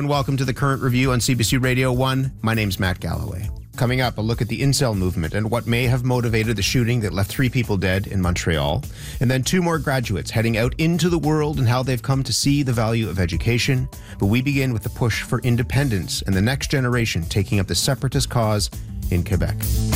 and welcome to the Current Review on CBC Radio 1. My name's Matt Galloway. Coming up, a look at the incel movement and what may have motivated the shooting that left 3 people dead in Montreal. And then 2 more graduates heading out into the world and how they've come to see the value of education. But we begin with the push for independence and the next generation taking up the separatist cause in Quebec.